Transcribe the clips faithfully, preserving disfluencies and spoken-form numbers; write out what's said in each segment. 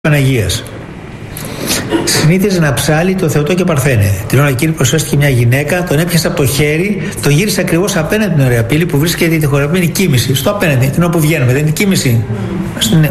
Παναγίας. Συνήθιζε να ψάλει το Θεοτό και Παρθένε. Την ώρα εκείνη προσφέρθηκε μια γυναίκα, τον έπιασε από το χέρι, τον γύρισε ακριβώς απέναντι την ωραία πύλη που βρίσκεται η τυχοραμένη κοίμηση. Στο απέναντι, την ώρα που βγαίνουμε, δεν είναι η κοίμηση. Στην...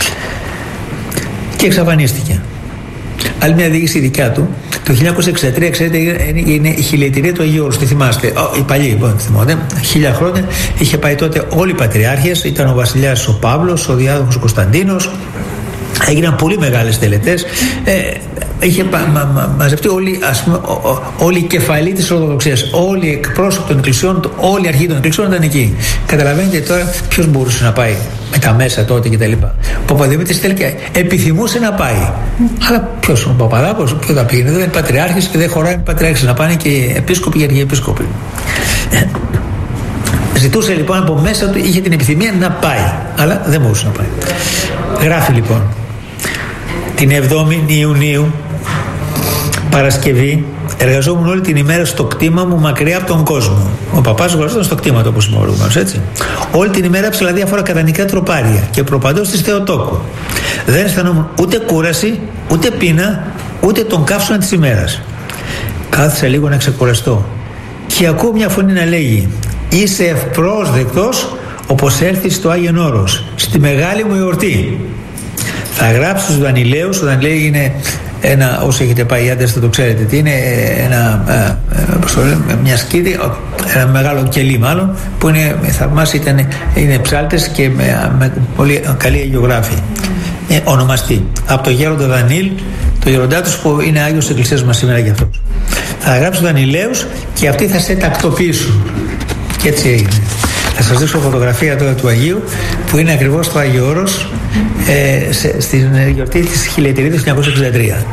Και εξαφανίστηκε. Άλλη μια διοίκηση δικιά του. Το χίλια εννιακόσια εξήντα τρία, ξέρετε, είναι η χιλιετηρία του Αγίου Όρους. Τη θυμάστε. Oh, οι παλιοί, λοιπόν, τη θυμάται. Χίλια χρόνια είχε πάει τότε όλοι οι πατριάρχες. Ήταν ο βασιλιάς ο Παύλος, ο διάδοχος ο Κωνσταντίνος. Έγιναν πολύ μεγάλες τελετές. Ε, είχε μα, μα, μαζευτεί όλοι, ας πούμε, όλοι οι κεφαλοί της Ορθοδοξίας, όλοι οι εκπρόσωποι των εκκλησιών, όλοι οι αρχηγοί των εκκλησιών ήταν εκεί. Καταλαβαίνετε τώρα ποιος μπορούσε να πάει με τα μέσα τότε κτλ. Ο Παπαδημήτρης τελικά επιθυμούσε να πάει. Αλλά ποιος, ο Παπαδάκος, ποιος θα πήγαινε? Δεν είναι πατριάρχης και δεν χωράει πατριάρχης να πάνε και επίσκοποι και αρχιεπίσκοποι. Ζητούσε λοιπόν από μέσα του, είχε την επιθυμία να πάει, αλλά δεν μπορούσε να πάει. Γράφει λοιπόν, την εβδόμη Ιουνίου, Παρασκευή, εργαζόμουν όλη την ημέρα στο κτήμα μου μακριά από τον κόσμο. Ο παπάς εργαζόταν στο κτήμα του, όπως είπαμε προηγουμένως, έτσι. Όλη την ημέρα ψηλά διάφορα κατανικά τροπάρια και προπαντός της Θεοτόκου. Δεν αισθανόμουν ούτε κούραση, ούτε πείνα, ούτε τον καύσωνα της ημέρας. Κάθισα λίγο να ξεκουραστώ και ακούω μια φωνή να λέγει: είσαι ευπρόσδεκτος όπως έρθεις στο Άγιον Όρος, στη μεγάλη μου εορτή. Θα γράψω στους Δανειλαίους. Ο Δανειλαίοι είναι ένα, όσοι έχετε πάει άντρες θα το ξέρετε τι είναι, ένα, ε, μια σκήτη, ένα μεγάλο κελί μάλλον, που είναι θαυμάσια, ήταν, είναι ψάλτες και με, με πολύ καλή αγιογράφη. Ε, ονομαστή από το γέροντα Δανείλ, το γέροντά τους που είναι Άγιος της Εκκλησίας μας σήμερα για αυτός. Θα γράψω στους Δανειλαίους και αυτοί θα σε τακτοποιήσουν. Και έτσι έγινε. Θα σας δείξω φωτογραφία τώρα του Αγίου που είναι ακριβώς στο Άγιο Όρος, ε, σε, στην γιορτή της χιλιετηρίας του χίλια εννιακόσια εξήντα τρία.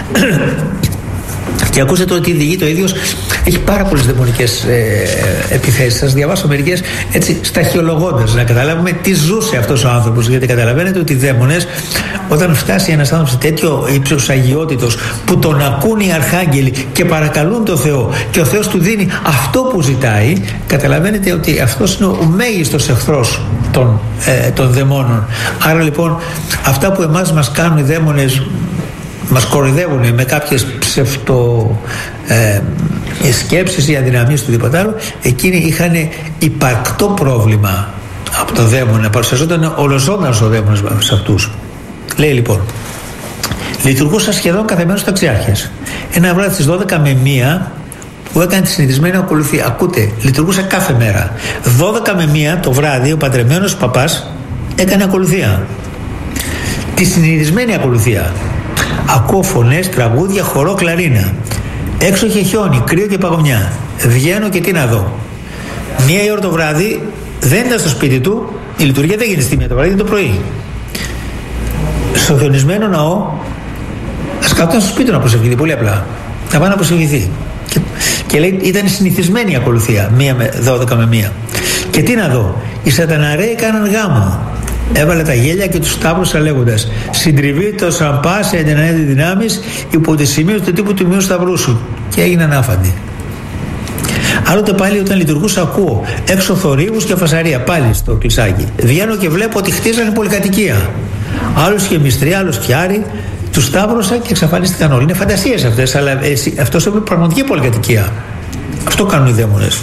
Και ακούσετε ότι διηγείται ο ίδιος, έχει πάρα πολλές δαιμονικές ε, επιθέσεις. Σας διαβάσω μερικές έτσι σταχυολογώντας, να καταλάβουμε τι ζούσε αυτός ο άνθρωπος. Γιατί καταλαβαίνετε ότι οι δαίμονες, όταν φτάσει ένας άνθρωπος σε τέτοιο ύψος αγιότητος που τον ακούν οι αρχάγγελοι και παρακαλούν τον Θεό και ο Θεός του δίνει αυτό που ζητάει, καταλαβαίνετε ότι αυτός είναι ο μέγιστος εχθρός των, ε, των δαιμόνων. Άρα λοιπόν αυτά που εμάς μας κάνουν οι δαίμονες, μας κοροϊδεύουν με κάποιες ψευτο ε, σκέψεις ή αδυναμίες του τίποτα άλλο, εκείνοι είχαν υπαρκτό πρόβλημα από το δαίμονα, παρουσιαζόταν ολοζώντανος ο δαίμονας σε αυτούς. Λέει λοιπόν, λειτουργούσα σχεδόν κάθε μέρα στους ταξιάρχες. Ένα βράδυ στις δώδεκα με μία που έκανε τη συνηθισμένη ακολουθία. Ακούτε, λειτουργούσα κάθε μέρα. δώδεκα με μία το βράδυ ο πατρεμένος παπάς έκανε ακολουθία. Τη συνηθισμένη ακολουθία. Ακούω φωνές, τραγούδια, χορό, κλαρίνα. Έξω είχε χιόνι, κρύο και παγωνιά. Βγαίνω και τι να δω. Μία η ώρα το βράδυ δεν ήταν στο σπίτι του, η λειτουργία δεν γίνεται στη μία το βράδυ, το πρωί. Στο χιονισμένο ναό, ας κάτω στο σπίτι να προσευχηθεί, πολύ απλά. Να πάει να προσευχηθεί. Και, και λέει, ήταν συνηθισμένη η ακολουθία, μία με, δώδεκα με μία. Και τι να δω, οι σαταναρέοι κάναν γάμο. Έβαλε τα γέλια και τους σταύρωσε λέγοντας: συντριβεί το σαμπά σε εντεναέδη δυνάμεις υπό τη σημείο του τύπου του μειού σταυρού σου. Και έγιναν άφαντοι. Άλλοτε πάλι όταν λειτουργούσα ακούω έξω θορύβους και φασαρία πάλι στο κλεισάκι. Βγαίνω και βλέπω ότι χτίζανε πολυκατοικία. Άλλος είχε μυστρία, άλλος φτιάρι. Τους σταύρωσα και εξαφανίστηκαν όλοι. Είναι φαντασίες αυτές, αλλά αυτός είναι πραγματική πολυκατοικία. Αυτό κάνουν οι δαίμονες.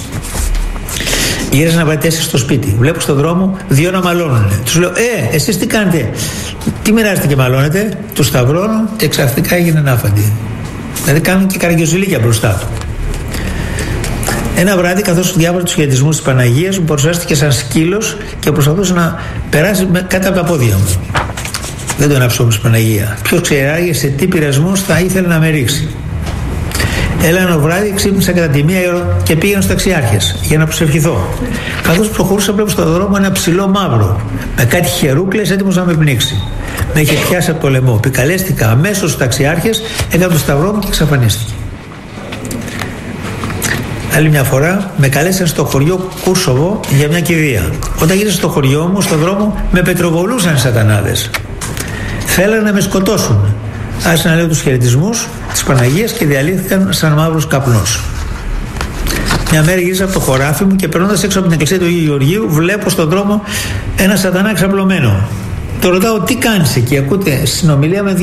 Γύρισα να βατέσει στο σπίτι. Βλέπω στον δρόμο δύο να μαλώνουν. Τους λέω: Ε, εσείς τι κάνετε? Τι μοιράζετε και μαλώνετε? Τους σταυρώνω και ξαφνικά έγιναν άφαντοι. Δηλαδή κάνουν και καραγκιοζηλίκια μπροστά του. Ένα βράδυ, καθώς διάβαζα τους χαιρετισμούς της Παναγίας, μου παρουσιάστηκε σαν σκύλος και προσπαθούσε να περάσει κάτω από τα πόδια μου. Δεν τον άφησα όμως Παναγία. Ποιος ξέρει σε τι πειρασμούς θα ήθελε να με ρίξει. Έλα ένα βράδυ, ξύπνησα κατά τη μία ώρα και πήγαινα στους ταξιάρχες για να προσευχηθώ. Καθώς προχωρούσα, βλέπω στον δρόμο ένα ψηλό μαύρο με κάτι χερούκλες έτοιμος να με πνίξει. Με είχε πιάσει από το λαιμό. Επικαλέστηκα αμέσως στους ταξιάρχες, έκανα το σταυρό μου και εξαφανίστηκε. Άλλη μια φορά με καλέσαν στο χωριό Κούρσοβο για μια κηδεία. Όταν γύρισα στο χωριό μου, στον δρόμο με πετροβολούσαν οι σατανάδες. Θέλανε να με σκοτώσουν. Άρχισαν να λέω τους χαιρετισμούς της Παναγίας και διαλύθηκαν σαν μαύρος καπνός. Μια μέρα γύρισα από το χωράφι μου και περνώντας έξω από την εκκλησία του Αγίου Γεωργίου, βλέπω στον δρόμο ένα σατανά ξαπλωμένο. Το ρωτάω τι κάνεις εκεί, ακούτε συνομιλία με